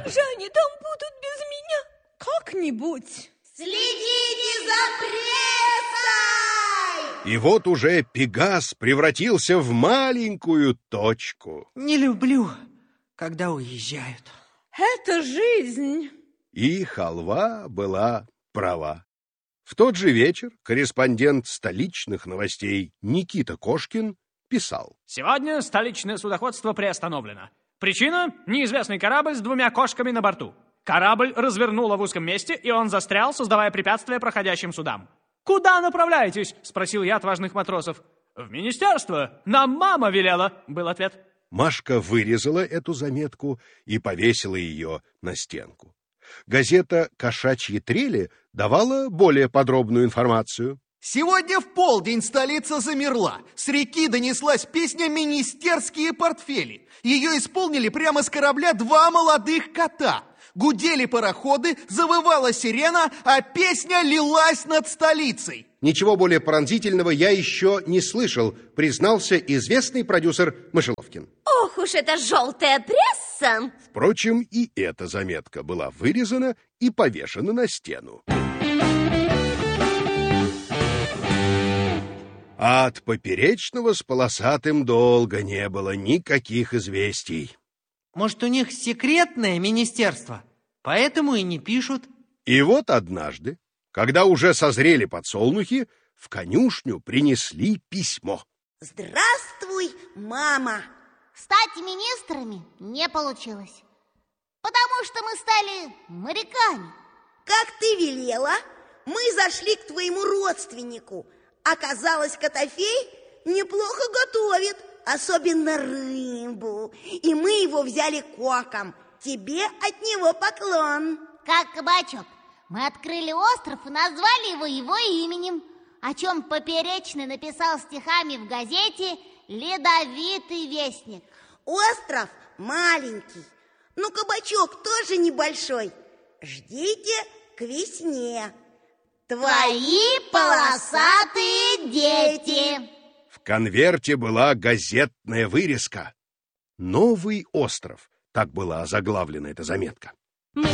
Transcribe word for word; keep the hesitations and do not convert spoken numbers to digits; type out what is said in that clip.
Как же они там будут без меня? Как-нибудь. Следите за прессой! И вот уже Пегас превратился в маленькую точку. Не люблю, когда уезжают. Это жизнь. И халва была права. В тот же вечер корреспондент столичных новостей Никита Кошкин писал: Сегодня столичное судоходство приостановлено. Причина – неизвестный корабль с двумя кошками на борту. Корабль развернуло в узком месте, и он застрял, создавая препятствия проходящим судам. «Куда направляетесь?» – спросил я отважных матросов. «В министерство. Нам мама велела», – был ответ. Машка вырезала эту заметку и повесила ее на стенку. Газета «Кошачьи трели» давала более подробную информацию. Сегодня в полдень столица замерла. С реки донеслась песня «Министерские портфели». Ее исполнили прямо с корабля два молодых кота. Гудели пароходы, завывала сирена, а песня лилась над столицей. Ничего более пронзительного я еще не слышал, признался известный продюсер Мышеловкин. Ох уж эта желтая пресса! Впрочем, и эта заметка была вырезана и повешена на стену. А от Поперечного с Полосатым долго не было никаких известий. Может, у них секретное министерство, поэтому и не пишут. И вот однажды, когда уже созрели подсолнухи, в конюшню принесли письмо. Здравствуй, мама! Стать министрами не получилось, потому что мы стали моряками. Как ты велела, мы зашли к твоему родственнику. Оказалось, Котофей неплохо готовит, особенно рыбу. И мы его взяли коком. Тебе от него поклон. Как кабачок. Мы открыли остров и назвали его его именем, о чем Поперечный написал стихами в газете «Ледовитый вестник». Остров маленький, но кабачок тоже небольшой. Ждите к весне. Твои полосатые дети. В конверте была газетная вырезка. «Новый остров», так была озаглавлена эта заметка.